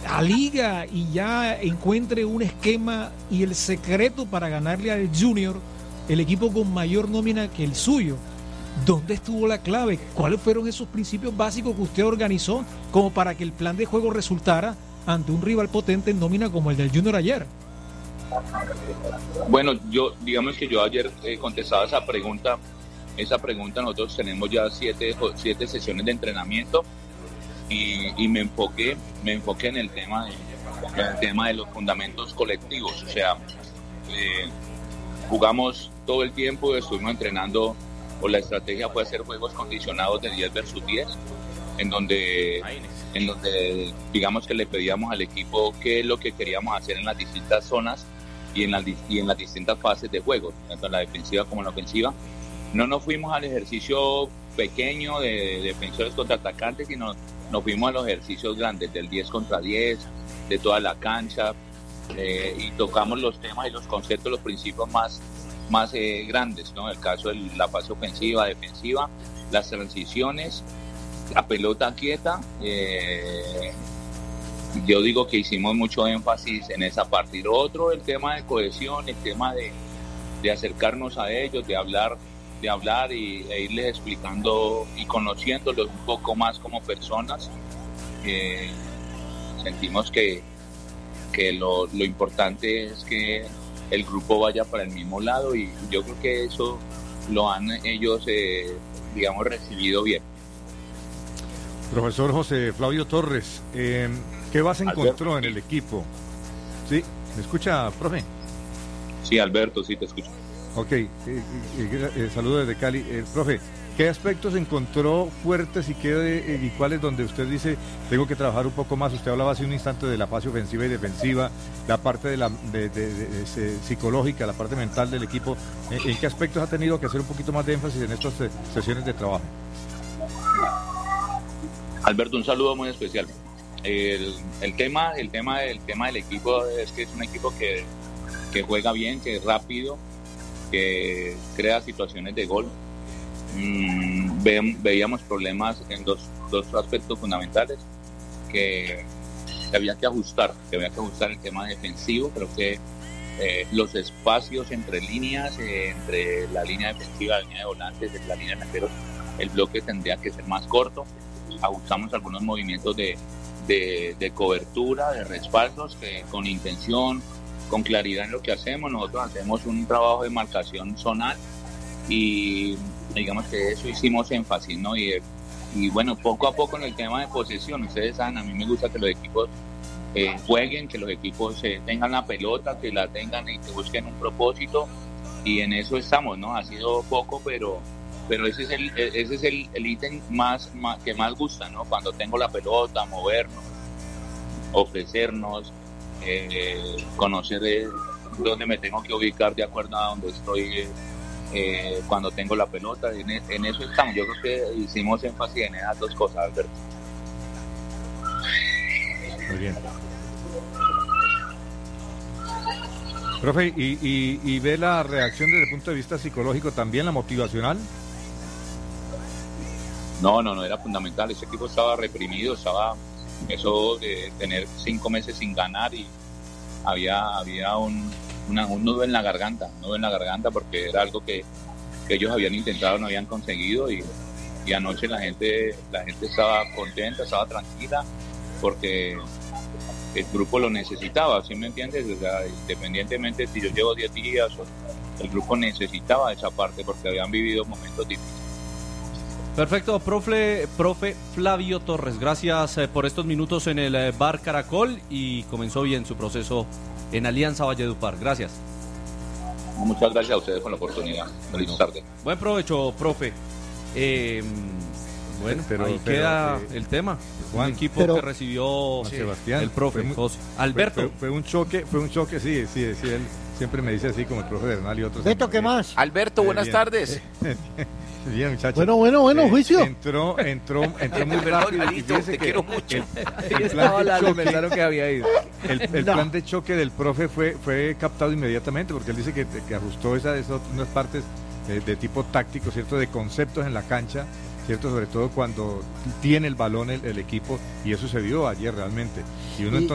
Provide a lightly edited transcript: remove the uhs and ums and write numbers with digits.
liga y ya encuentre un esquema y el secreto para ganarle al Junior, el equipo con mayor nómina que el suyo. ¿Dónde estuvo la clave? ¿Cuáles fueron esos principios básicos que usted organizó como para que el plan de juego resultara ante un rival potente en nómina como el del Junior ayer? Bueno, digamos que yo ayer contestaba esa pregunta. Nosotros tenemos ya siete sesiones de entrenamiento y me enfoqué en el tema de los fundamentos colectivos. O sea, jugamos todo el tiempo, estuvimos entrenando, o la estrategia fue hacer juegos condicionados de 10 versus 10, en donde digamos que le pedíamos al equipo qué es lo que queríamos hacer en las distintas zonas y en las distintas fases de juego, tanto en la defensiva como en la ofensiva. No nos fuimos al ejercicio pequeño de defensores contra atacantes, sino nos fuimos a los ejercicios grandes, del 10 contra 10, de toda la cancha, y tocamos los temas y los conceptos, los principios más grandes, ¿no? El caso de la fase ofensiva, defensiva, las transiciones, la pelota quieta. Yo digo que hicimos mucho énfasis en esa parte. Y lo otro, el tema de cohesión, el tema de acercarnos a ellos, de hablar e irles explicando y conociéndolos un poco más como personas. Sentimos que lo importante es que el grupo vaya para el mismo lado, y yo creo que eso lo han ellos, recibido bien. Profesor José Flavio Torres, ¿qué base encontró en el equipo? ¿Sí? ¿Me escucha, profe? Sí, Alberto, sí te escucho. Ok, saludos desde Cali. Profe, ¿qué aspectos encontró fuertes y cuáles donde usted dice, tengo que trabajar un poco más? Usted hablaba hace un instante de la fase ofensiva y defensiva, la parte de psicológica, la parte mental del equipo. ¿En qué aspectos ha tenido que hacer un poquito más de énfasis en estas sesiones de trabajo? Alberto, un saludo muy especial. El tema del equipo es que es un equipo que juega bien, que es rápido, que crea situaciones de gol. Veíamos problemas en dos aspectos fundamentales que había que ajustar el tema defensivo. Creo que los espacios entre líneas, entre la línea defensiva, la línea de volantes, la línea de delanteros, el bloque tendría que ser más corto. Ajustamos algunos movimientos de cobertura, de respaldos, que con intención, con claridad en lo que hacemos. Nosotros hacemos un trabajo de marcación zonal y digamos que eso hicimos énfasis, ¿no? Y bueno, poco a poco en el tema de posesión, ustedes saben, a mí me gusta que los equipos jueguen, que los equipos tengan la pelota, que la tengan y que busquen un propósito, y en eso estamos, ¿no? Ha sido poco, pero ese es el ítem que más gusta, ¿no? Cuando tengo la pelota, movernos, ofrecernos, conocer dónde me tengo que ubicar de acuerdo a donde estoy cuando tengo la pelota. En eso estamos. Yo creo que hicimos énfasis en esas dos cosas, Alberto. Muy bien. Profe, ¿y ve la reacción desde el punto de vista psicológico también, la motivacional? No, era fundamental. Ese equipo estaba reprimido, eso de tener 5 meses sin ganar, y había un nudo en la garganta, porque era algo que ellos habían intentado, no habían conseguido, y anoche la gente estaba contenta, estaba tranquila, porque el grupo lo necesitaba, ¿sí me entiendes? O sea, independientemente si yo llevo 10 días, el grupo necesitaba esa parte porque habían vivido momentos difíciles. Perfecto, profe Flavio Torres, gracias por estos minutos en el Bar Caracol, y comenzó bien su proceso en Alianza Valledupar. Gracias. Muchas gracias a ustedes por la oportunidad. Feliz tarde. Buen provecho, profe. Pero ahí queda el tema. Juan, un equipo que recibió Sebastián, el profe José. Alberto. Fue un choque, sí, él siempre me dice así como el profe Bernal y otros. Beto, ¿qué más? Alberto, buenas tardes. Bien, muchachos. Bueno, juicio. Entró muy rápido. Listo, te quiero mucho. Pensaron que había ido. El plan de choque del profe fue captado inmediatamente, porque él dice que ajustó esas unas partes de tipo táctico, ¿cierto? De conceptos en la cancha, ¿cierto? Sobre todo cuando tiene el balón el equipo, y eso se vio ayer realmente. Y uno